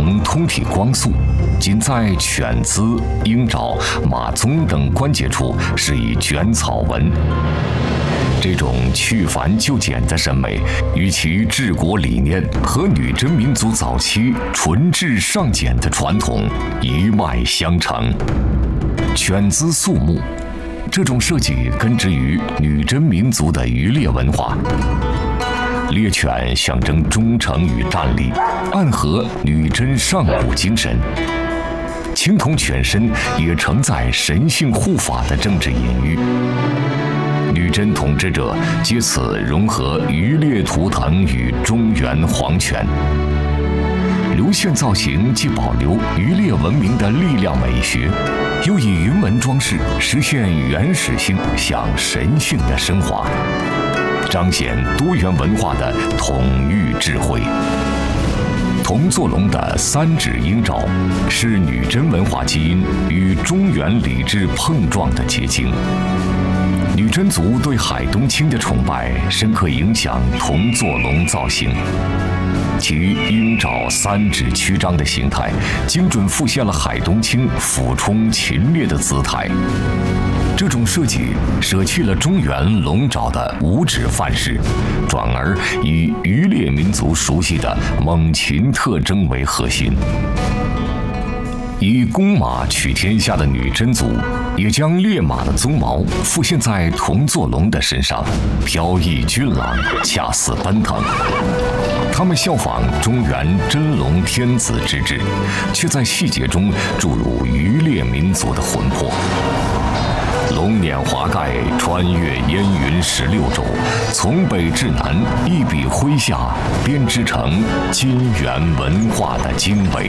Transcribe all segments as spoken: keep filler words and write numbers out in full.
铜通体光速，仅在犬姿、鹰爪、马鬃等关节处施以卷草纹。这种去繁就简的审美，与其治国理念和女真民族早期纯质尚简的传统一脉相承。犬姿肃穆，这种设计根植于女真民族的渔猎文化。猎犬象征忠诚与战力，暗合女真上古精神。青铜犬身也承载神性护法的政治隐喻。女真统治者借此融合渔猎图腾与中原皇权。流线造型既保留渔猎文明的力量美学，又以云纹装饰实现原始性向神性的升华，彰显多元文化的统御智慧。铜座龙的三指鹰爪是女真文化基因与中原礼制碰撞的结晶。女真族对海东青的崇拜深刻影响铜座龙造型，其鹰爪三指曲张的形态，精准复现了海东青俯冲禽猎的姿态。这种设计舍弃了中原龙爪的五指范式，转而以渔猎民族熟悉的猛禽特征为核心。以公马取天下的女真族，也将烈马的鬃毛复现在铜座龙的身上，飘逸俊朗，恰似奔腾。他们效仿中原真龙天子之制，却在细节中注入渔猎民族的魂魄。龙辇华盖，穿越烟云十六州，从北至南，一笔挥下，编织成金元文化的经纬。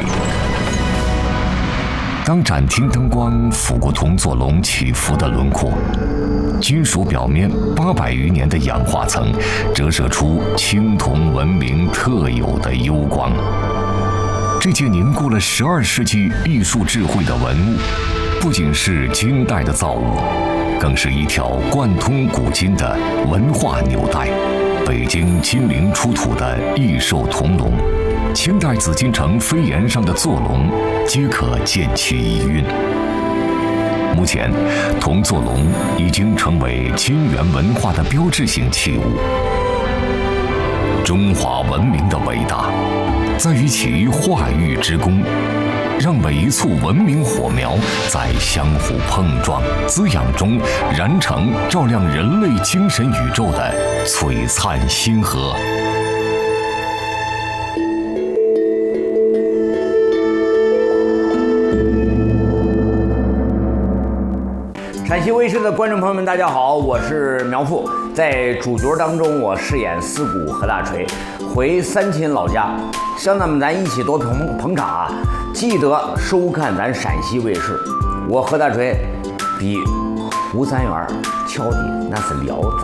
当展厅灯光拂过铜座龙起伏的轮廓，金属表面八百余年的氧化层折射出青铜文明特有的幽光。这件凝固了十二世纪艺术智慧的文物，不仅是金代的造物，更是一条贯通古今的文化纽带。北京金陵出土的异兽铜龙，清代紫禁城飞檐上的座龙，皆可见其遗韵。目前，铜座龙已经成为金元文化的标志性器物。中华文明的伟大，在于其化育之功，让每一簇文明火苗在相互碰撞、滋养中燃成照亮人类精神宇宙的璀璨星河。 陕西卫视的观众朋友们，大家好，我是苗阜。在主角当中，我饰演四姑何大锤，回三亲老家，乡亲们咱一起多捧捧场啊！记得收看咱陕西卫视，我何大锤比胡三元、俏的那是聊赞。